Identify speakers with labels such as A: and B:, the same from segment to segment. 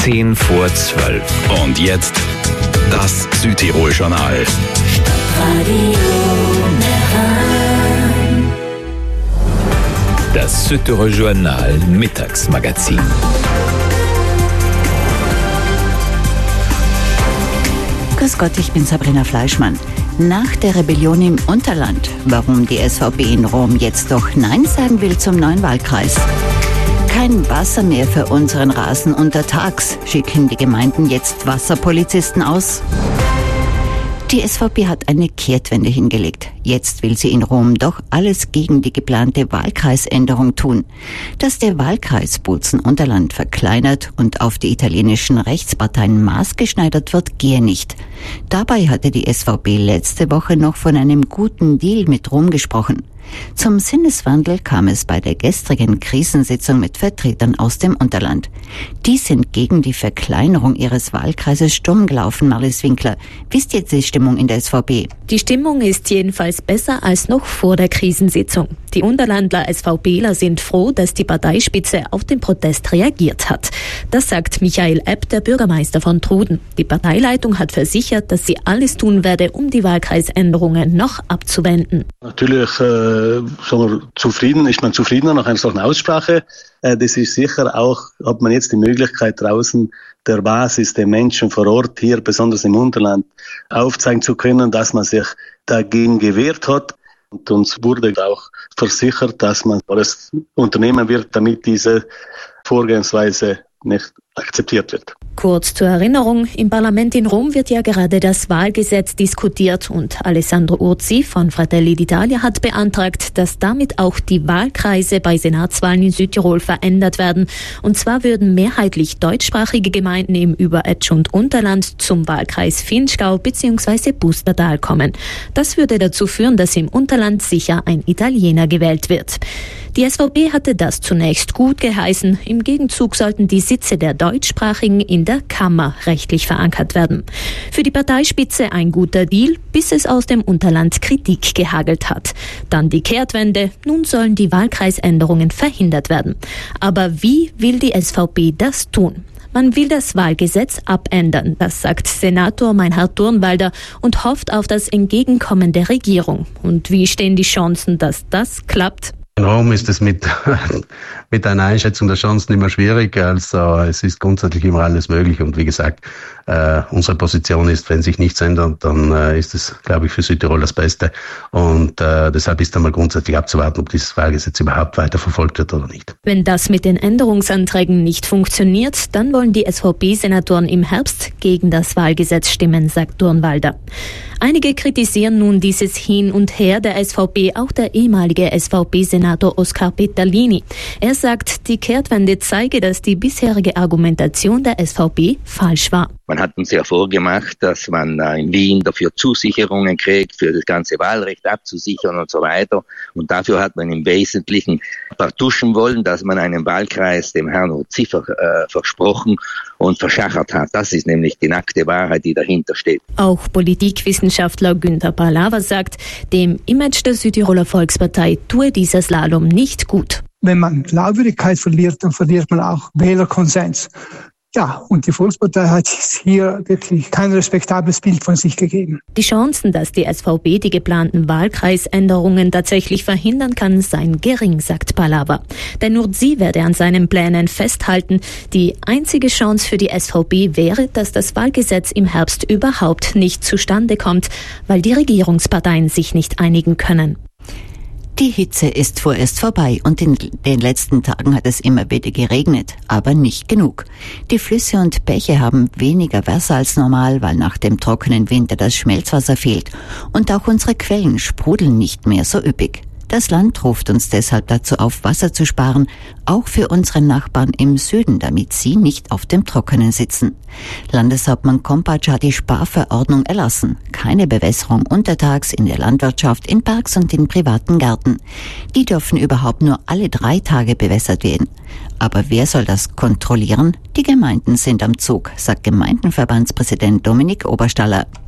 A: 10 vor 12.
B: Und jetzt das Südtirol-Journal.
A: Das Südtirol-Journal Mittagsmagazin.
C: Grüß Gott, ich bin Sabrina Fleischmann. Nach der Rebellion im Unterland, warum die SVP in Rom jetzt doch Nein sagen will zum neuen Wahlkreis. Kein Wasser mehr für unseren Rasen untertags, schicken die Gemeinden jetzt Wasserpolizisten aus. Die SVP hat eine Kehrtwende hingelegt. Jetzt will sie in Rom doch alles gegen die geplante Wahlkreisänderung tun. Dass der Wahlkreis Bozen-Unterland verkleinert und auf die italienischen Rechtsparteien maßgeschneidert wird, gehe nicht. Dabei hatte die SVP letzte Woche noch von einem guten Deal mit Rom gesprochen. Zum Sinneswandel kam es bei der gestrigen Krisensitzung mit Vertretern aus dem Unterland. Die sind gegen die Verkleinerung ihres Wahlkreises stumm gelaufen, Marlies Winkler. Wie ist jetzt die Stimmung in der SVP?
D: Die Stimmung ist jedenfalls besser als noch vor der Krisensitzung. Die Unterlandler SVPler sind froh, dass die Parteispitze auf den Protest reagiert hat. Das sagt Michael Epp, der Bürgermeister von Truden. Die Parteileitung hat versichert, dass sie alles tun werde, um die Wahlkreisänderungen noch abzuwenden.
E: Natürlich ist man zufriedener nach einer solchen Aussprache. Das ist sicher auch, hat man jetzt die Möglichkeit draußen der Basis, den Menschen vor Ort hier, besonders im Unterland, aufzeigen zu können, dass man sich dagegen gewehrt hat. Und uns wurde auch versichert, dass man alles unternehmen wird, damit diese Vorgehensweise nicht akzeptiert wird.
D: Kurz zur Erinnerung, im Parlament in Rom wird ja gerade das Wahlgesetz diskutiert und Alessandro Urzi von Fratelli d'Italia hat beantragt, dass damit auch die Wahlkreise bei Senatswahlen in Südtirol verändert werden. Und zwar würden mehrheitlich deutschsprachige Gemeinden im Überetsch und Unterland zum Wahlkreis Vinschgau bzw. Pustertal kommen. Das würde dazu führen, dass im Unterland sicher ein Italiener gewählt wird. Die SVP hatte das zunächst gut geheißen. Im Gegenzug sollten die Sitze der Deutschsprachigen in der Kammer rechtlich verankert werden. Für die Parteispitze ein guter Deal, bis es aus dem Unterland Kritik gehagelt hat. Dann die Kehrtwende. Nun sollen die Wahlkreisänderungen verhindert werden. Aber wie will die SVP das tun? Man will das Wahlgesetz abändern, das sagt Senator Meinhard Turnwalder und hofft auf das Entgegenkommen der Regierung. Und wie stehen die Chancen, dass das klappt?
F: In Rom ist es mit einer Einschätzung der Chancen immer schwierig, also es ist grundsätzlich immer alles möglich und wie gesagt, unsere Position ist, wenn sich nichts ändert, dann ist es, glaube ich, für Südtirol das Beste und deshalb ist einmal grundsätzlich abzuwarten, ob dieses Wahlgesetz überhaupt weiterverfolgt wird oder nicht.
D: Wenn das mit den Änderungsanträgen nicht funktioniert, dann wollen die SVP-Senatoren im Herbst gegen das Wahlgesetz stimmen, sagt Turnwalder. Einige kritisieren nun dieses Hin und Her der SVP, auch der ehemalige SVP-Senator Oskar Peterlini. Er sagt, die Kehrtwende zeige, dass die bisherige Argumentation der SVP falsch war.
G: Man hat uns ja vorgemacht, dass man in Wien dafür Zusicherungen kriegt, für das ganze Wahlrecht abzusichern und so weiter. Und dafür hat man im Wesentlichen vertuschen wollen, dass man einen Wahlkreis dem Herrn Ziffer versprochen und verschachert hat. Das ist nämlich die nackte Wahrheit, die dahinter steht.
D: Auch Politikwissenschaftler Günther Palawa sagt, dem Image der Südtiroler Volkspartei tue dieser Slalom nicht gut.
H: Wenn man Glaubwürdigkeit verliert, dann verliert man auch Wählerkonsens. Ja, und die Volkspartei hat hier wirklich kein respektables Bild von sich gegeben.
D: Die Chancen, dass die SVP die geplanten Wahlkreisänderungen tatsächlich verhindern kann, seien gering, sagt Palawa. Denn nur sie werde an seinen Plänen festhalten. Die einzige Chance für die SVP wäre, dass das Wahlgesetz im Herbst überhaupt nicht zustande kommt, weil die Regierungsparteien sich nicht einigen können.
C: Die Hitze ist vorerst vorbei und in den letzten Tagen hat es immer wieder geregnet, aber nicht genug. Die Flüsse und Bäche haben weniger Wasser als normal, weil nach dem trockenen Winter das Schmelzwasser fehlt. Und auch unsere Quellen sprudeln nicht mehr so üppig. Das Land ruft uns deshalb dazu auf, Wasser zu sparen, auch für unsere Nachbarn im Süden, damit sie nicht auf dem Trockenen sitzen. Landeshauptmann Kompatsch hat die Sparverordnung erlassen. Keine Bewässerung untertags in der Landwirtschaft, in Parks und in privaten Gärten. Die dürfen überhaupt nur alle 3 Tage bewässert werden. Aber wer soll das kontrollieren? Die Gemeinden sind am Zug, sagt Gemeindenverbandspräsident Dominik Oberstaller.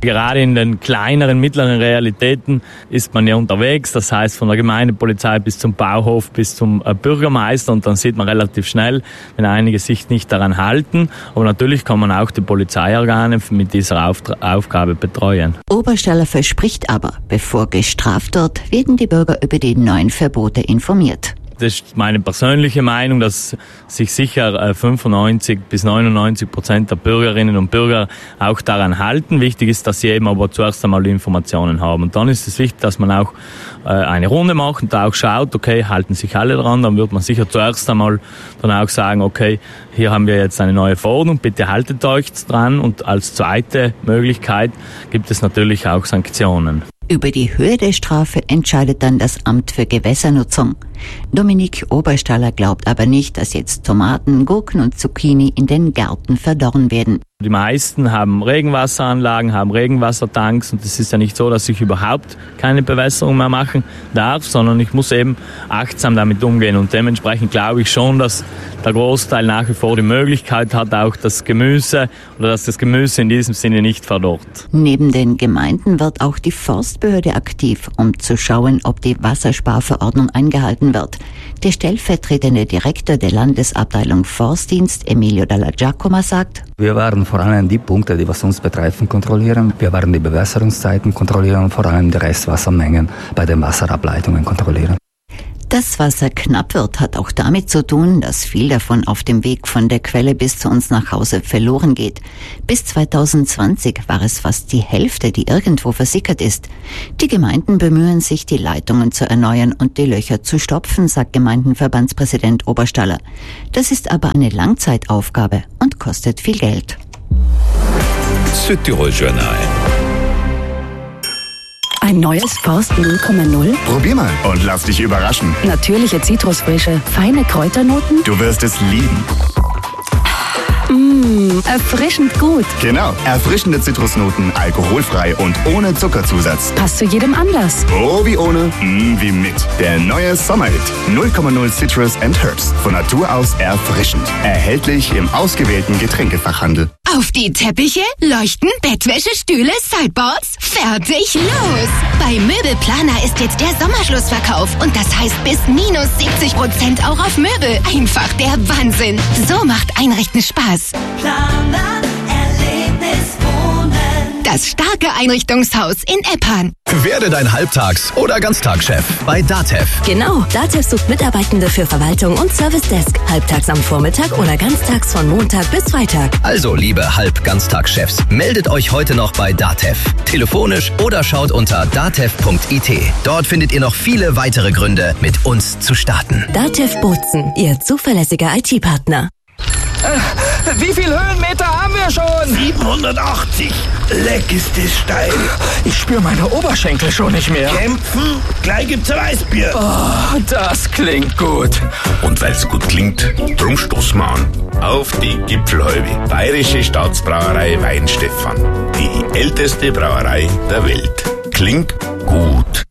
I: Gerade in den kleineren, mittleren Realitäten ist man ja unterwegs, das heißt von der Gemeindepolizei bis zum Bauhof, bis zum Bürgermeister, und dann sieht man relativ schnell, wenn einige sich nicht daran halten. Aber natürlich kann man auch die Polizeiorgane mit dieser Aufgabe betreuen.
C: Oberstaller verspricht aber, bevor gestraft wird, werden die Bürger über die neuen Verbote informiert.
I: Das ist meine persönliche Meinung, dass sich sicher 95-99% der Bürgerinnen und Bürger auch daran halten. Wichtig ist, dass sie eben aber zuerst einmal die Informationen haben. Und dann ist es wichtig, dass man auch eine Runde macht und da auch schaut, okay, halten sich alle dran. Dann wird man sicher zuerst einmal dann auch sagen, okay, hier haben wir jetzt eine neue Verordnung, bitte haltet euch dran. Und als zweite Möglichkeit gibt es natürlich auch Sanktionen.
C: Über die Höhe der Strafe entscheidet dann das Amt für Gewässernutzung. Dominique Oberstaller glaubt aber nicht, dass jetzt Tomaten, Gurken und Zucchini in den Gärten verdorren werden.
I: Die meisten haben Regenwasseranlagen, haben Regenwassertanks, und es ist ja nicht so, dass ich überhaupt keine Bewässerung mehr machen darf, sondern ich muss eben achtsam damit umgehen, und dementsprechend glaube ich schon, dass der Großteil nach wie vor die Möglichkeit hat, auch das Gemüse oder dass das Gemüse in diesem Sinne nicht verdorrt.
C: Neben den Gemeinden wird auch die Forstbehörde aktiv, um zu schauen, ob die Wassersparverordnung eingehalten wird. Der stellvertretende Direktor der Landesabteilung Forstdienst, Emilio Dalla Giacomo, sagt:
J: Wir werden vor allem die Punkte, die was uns betreffen, kontrollieren. Wir werden die Bewässerungszeiten kontrollieren und vor allem die Restwassermengen bei den Wasserableitungen kontrollieren.
C: Dass Wasser knapp wird, hat auch damit zu tun, dass viel davon auf dem Weg von der Quelle bis zu uns nach Hause verloren geht. Bis 2020 war es fast die Hälfte, die irgendwo versickert ist. Die Gemeinden bemühen sich, die Leitungen zu erneuern und die Löcher zu stopfen, sagt Gemeindenverbandspräsident Oberstaller. Das ist aber eine Langzeitaufgabe und kostet viel Geld.
A: Südtirol Journal.
K: Ein neues Forst 0,0?
B: Probier mal und lass dich überraschen.
K: Natürliche Zitrusfrische, feine Kräuternoten?
B: Du wirst es lieben.
K: Erfrischend gut.
B: Genau, erfrischende Zitrusnoten, alkoholfrei und ohne Zuckerzusatz.
K: Passt zu jedem Anlass.
B: Oh, wie ohne, wie mit. Der neue Sommerhit 0,0 Citrus and Herbs. Von Natur aus erfrischend. Erhältlich im ausgewählten Getränkefachhandel.
L: Auf die Teppiche, Leuchten, Bettwäsche, Stühle, Sideboards, fertig, los! Bei Möbelplaner ist jetzt der Sommerschlussverkauf und das heißt bis minus 70% auch auf Möbel. Einfach der Wahnsinn. So macht Einrichten Spaß.
M: Planer, Erlebnis, Wohnen.
L: Das starke Einrichtungshaus in Eppan.
B: Werde dein Halbtags- oder Ganztagschef bei DATEV.
K: Genau, DATEV sucht Mitarbeitende für Verwaltung und Service Desk. Halbtags am Vormittag oder ganztags von Montag bis Freitag.
N: Also, liebe Halb-Ganztagschefs, meldet euch heute noch bei DATEV. Telefonisch oder schaut unter datev.it. Dort findet ihr noch viele weitere Gründe, mit uns zu starten.
K: DATEV Bozen, Ihr zuverlässiger IT-Partner.
O: Wie viel Höhenmeter haben wir schon?
P: 780. Leck ist das steil.
O: Ich spüre meine Oberschenkel schon nicht mehr.
P: Kämpfen? Gleich gibt's ein Weißbier.
O: Oh, das klingt gut.
Q: Und weil's gut klingt, drum stoßen wir an. Auf die Gipfelhäube. Bayerische Staatsbrauerei Weinstefan. Die älteste Brauerei der Welt. Klingt gut.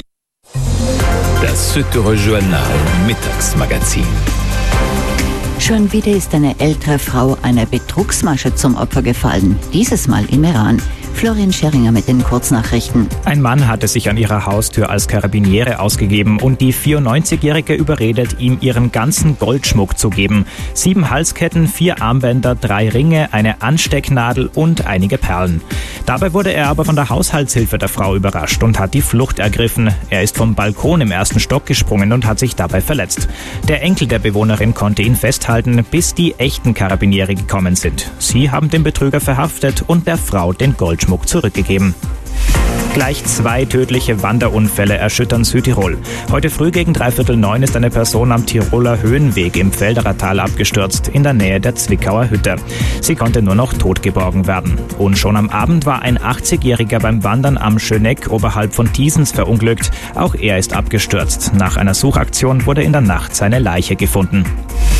A: Das Südtirol Journal Mittagsmagazin.
C: Schon wieder ist eine ältere Frau einer Betrugsmasche zum Opfer gefallen. Dieses Mal im Iran. Florian Scheringer mit den Kurznachrichten.
R: Ein Mann hatte sich an ihrer Haustür als Karabiniere ausgegeben und die 94-Jährige überredet, ihm ihren ganzen Goldschmuck zu geben. 7 Halsketten, 4 Armbänder, 3 Ringe, eine Anstecknadel und einige Perlen. Dabei wurde er aber von der Haushaltshilfe der Frau überrascht und hat die Flucht ergriffen. Er ist vom Balkon im 1. Stock gesprungen und hat sich dabei verletzt. Der Enkel der Bewohnerin konnte ihn festhalten, bis die echten Karabiniere gekommen sind. Sie haben den Betrüger verhaftet und der Frau den Goldschmuck zurückgegeben. Gleich 2 tödliche Wanderunfälle erschüttern Südtirol. Heute früh gegen 8:45 ist eine Person am Tiroler Höhenweg im Felderer Tal abgestürzt, in der Nähe der Zwickauer Hütte. Sie konnte nur noch tot geborgen werden. Und schon am Abend war ein 80-Jähriger beim Wandern am Schöneck oberhalb von Thiesens verunglückt. Auch er ist abgestürzt. Nach einer Suchaktion wurde in der Nacht seine Leiche gefunden.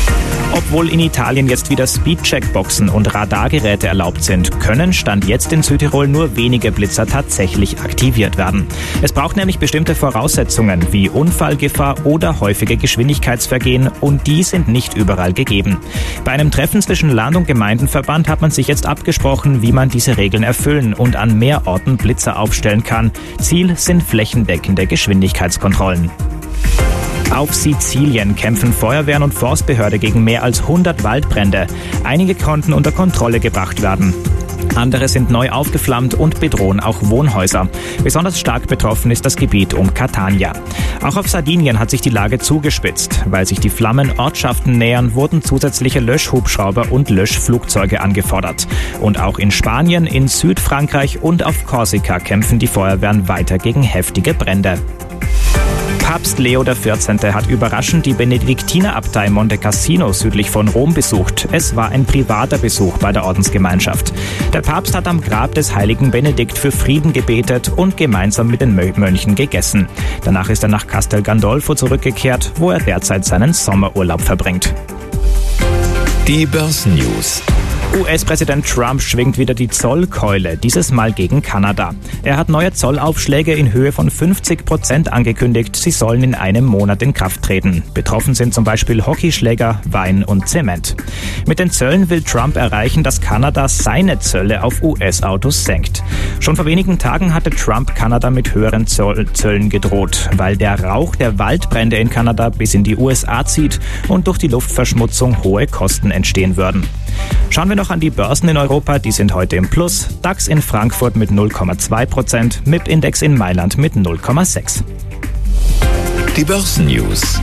R: Obwohl in Italien jetzt wieder Speedcheck-Boxen und Radargeräte erlaubt sind, können Stand jetzt in Südtirol nur wenige Blitzer tatsächlich aktiviert werden. Es braucht nämlich bestimmte Voraussetzungen wie Unfallgefahr oder häufige Geschwindigkeitsvergehen und die sind nicht überall gegeben. Bei einem Treffen zwischen Land- und Gemeindenverband hat man sich jetzt abgesprochen, wie man diese Regeln erfüllen und an mehr Orten Blitzer aufstellen kann. Ziel sind flächendeckende Geschwindigkeitskontrollen. Auf Sizilien kämpfen Feuerwehren und Forstbehörde gegen mehr als 100 Waldbrände. Einige konnten unter Kontrolle gebracht werden. Andere sind neu aufgeflammt und bedrohen auch Wohnhäuser. Besonders stark betroffen ist das Gebiet um Catania. Auch auf Sardinien hat sich die Lage zugespitzt. Weil sich die Flammen Ortschaften nähern, wurden zusätzliche Löschhubschrauber und Löschflugzeuge angefordert. Und auch in Spanien, in Südfrankreich und auf Korsika kämpfen die Feuerwehren weiter gegen heftige Brände. Papst Leo XIV. Hat überraschend die Benediktinerabtei Monte Cassino südlich von Rom besucht. Es war ein privater Besuch bei der Ordensgemeinschaft. Der Papst hat am Grab des heiligen Benedikt für Frieden gebetet und gemeinsam mit den Mönchen gegessen. Danach ist er nach Castel Gandolfo zurückgekehrt, wo er derzeit seinen Sommerurlaub verbringt.
A: Die Börsennews.
R: US-Präsident Trump schwingt wieder die Zollkeule, dieses Mal gegen Kanada. Er hat neue Zollaufschläge in Höhe von 50% angekündigt. Sie sollen in einem Monat in Kraft treten. Betroffen sind zum Beispiel Hockeyschläger, Wein und Zement. Mit den Zöllen will Trump erreichen, dass Kanada seine Zölle auf US-Autos senkt. Schon vor wenigen Tagen hatte Trump Kanada mit höheren Zöllen gedroht, weil der Rauch der Waldbrände in Kanada bis in die USA zieht und durch die Luftverschmutzung hohe Kosten entstehen würden. Schauen wir noch an die Börsen in Europa, die sind heute im Plus. DAX in Frankfurt mit 0,2%, MIP-Index in Mailand mit 0,6%.
A: Die Börsennews.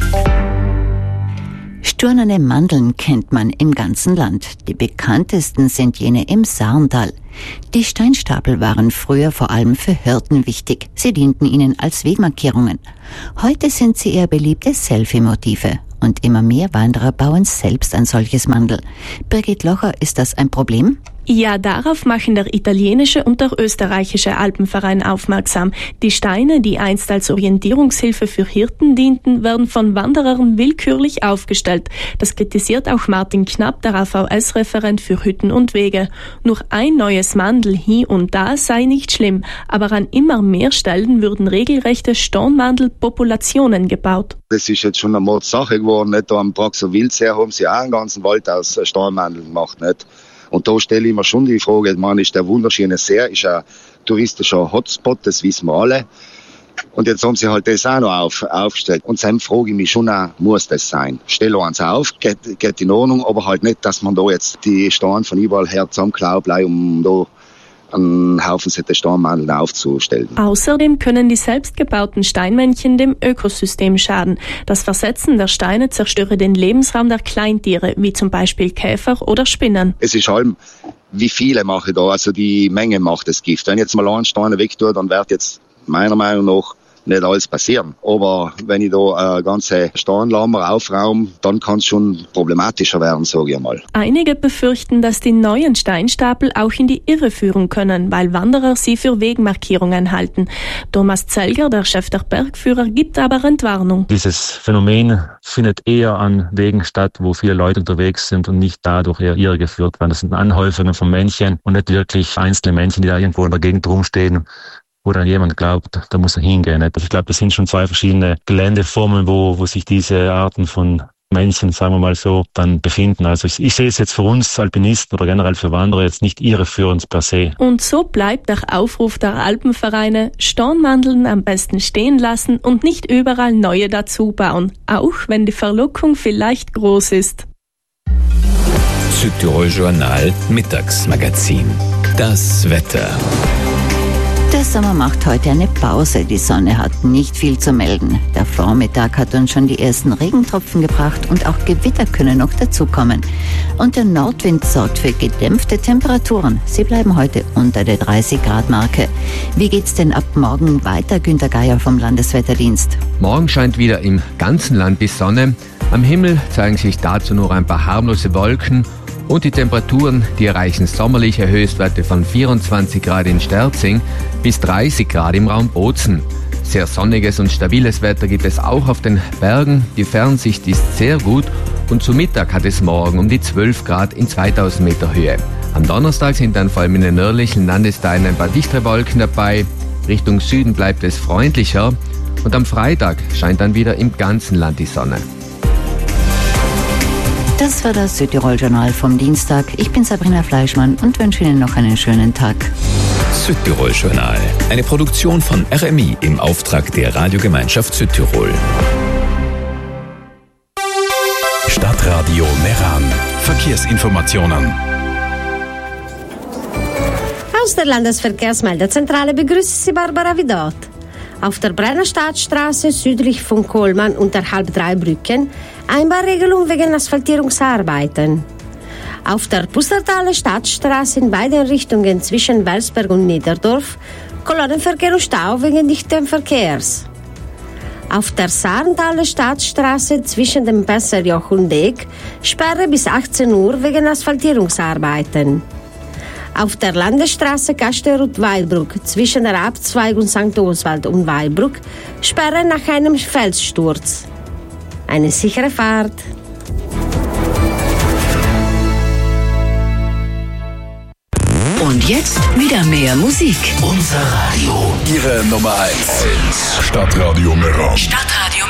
C: Sturnerne Mandeln kennt man im ganzen Land. Die bekanntesten sind jene im Saarntal. Die Steinstapel waren früher vor allem für Hirten wichtig. Sie dienten ihnen als Wegmarkierungen. Heute sind sie eher beliebte Selfie-Motive. Und immer mehr Wanderer bauen selbst ein solches Mandel. Birgit Locher, ist das ein Problem?
S: Ja, darauf machen der italienische und der österreichische Alpenverein aufmerksam. Die Steine, die einst als Orientierungshilfe für Hirten dienten, werden von Wanderern willkürlich aufgestellt. Das kritisiert auch Martin Knapp, der AVS-Referent für Hütten und Wege. Nur ein neues Mandel hier und da sei nicht schlimm, aber an immer mehr Stellen würden regelrechte Stornmandelpopulationen gebaut.
T: Das ist jetzt schon eine Mordsache geworden. Nicht? Da am Praxer Wildsee haben sie auch einen ganzen Wald aus Stornmandeln gemacht. Nicht? Und da stelle ich mir schon die Frage, man, ist der wunderschöne See, ist ein touristischer Hotspot, das wissen wir alle. Und jetzt haben sie halt das auch noch aufgestellt. Und dann frage ich mich schon auch, muss das sein? Stell eins auf, geht in Ordnung, aber halt nicht, dass man da jetzt die Steine von überall her zusammenklaut, um da einen Haufen Stornmandeln aufzustellen.
S: Außerdem können die selbstgebauten Steinmännchen dem Ökosystem schaden. Das Versetzen der Steine zerstöre den Lebensraum der Kleintiere, wie zum Beispiel Käfer oder Spinnen.
T: Es ist halt, wie viele mache ich da, also die Menge macht das Gift. Wenn ich jetzt mal einen Stein weg tue, dann wird jetzt meiner Meinung nach nicht alles passieren. Aber wenn ich da ganze Steinlammer aufraume, dann kann es schon problematischer werden, sage ich mal.
S: Einige befürchten, dass die neuen Steinstapel auch in die Irre führen können, weil Wanderer sie für Wegmarkierungen halten. Thomas Zelger, der Chef der Bergführer, gibt aber Entwarnung.
U: Dieses Phänomen findet eher an Wegen statt, wo viele Leute unterwegs sind und nicht dadurch eher irregeführt werden. Das sind Anhäufungen von Männchen und nicht wirklich einzelne Männchen, die da irgendwo in der Gegend rumstehen, wo dann jemand glaubt, da muss er hingehen. Also ich glaube, das sind schon zwei verschiedene Geländeformen, wo sich diese Arten von Männchen, sagen wir mal so, dann befinden. Also ich sehe es jetzt für uns Alpinisten oder generell für Wanderer jetzt nicht irreführend per se.
S: Und so bleibt der Aufruf der Alpenvereine, Stornmandeln am besten stehen lassen und nicht überall neue dazu bauen, auch wenn die Verlockung vielleicht groß ist.
A: Südtirol Journal Mittagsmagazin. Das Wetter.
C: Der Sommer macht heute eine Pause. Die Sonne hat nicht viel zu melden. Der Vormittag hat uns schon die ersten Regentropfen gebracht und auch Gewitter können noch dazukommen. Und der Nordwind sorgt für gedämpfte Temperaturen. Sie bleiben heute unter der 30-Grad-Marke. Wie geht's denn ab morgen weiter, Günter Geier vom Landeswetterdienst?
V: Morgen scheint wieder im ganzen Land die Sonne. Am Himmel zeigen sich dazu nur ein paar harmlose Wolken. Und die Temperaturen, die erreichen sommerliche Höchstwerte von 24 Grad in Sterzing bis 30 Grad im Raum Bozen. Sehr sonniges und stabiles Wetter gibt es auch auf den Bergen. Die Fernsicht ist sehr gut und zu Mittag hat es morgen um die 12 Grad in 2000 Meter Höhe. Am Donnerstag sind dann vor allem in den nördlichen Landesteilen ein paar dichtere Wolken dabei. Richtung Süden bleibt es freundlicher und am Freitag scheint dann wieder im ganzen Land die Sonne.
C: Das war das Südtirol-Journal vom Dienstag. Ich bin Sabrina Fleischmann und wünsche Ihnen noch einen schönen Tag.
A: Südtirol-Journal, eine Produktion von RMI im Auftrag der Radiogemeinschaft Südtirol.
E: Stadtradio Meran. Verkehrsinformationen.
F: Aus der Landesverkehrsmeldezentrale begrüßt Sie Barbara Vidot. Auf der Brennerstadtstraße südlich von Kohlmann unterhalb 3 Brücken Einbahnregelung wegen Asphaltierungsarbeiten. Auf der Pustertaler Stadtstraße in beiden Richtungen zwischen Welsberg und Niederdorf Kolonnenverkehr und Stau wegen dichten Verkehrs. Auf der Sarntaler Stadtstraße zwischen dem Pesserjoch und Deeg Sperre bis 18 Uhr wegen Asphaltierungsarbeiten. Auf der Landesstraße Kasterud-Weilbruck zwischen der Abzweigung St. Oswald und Weilbruck Sperre nach einem Felssturz. Eine sichere Fahrt.
L: Und jetzt wieder mehr Musik.
E: Unser Radio. Ihre Nummer 1. Stadtradio Meran.
L: Stadtradio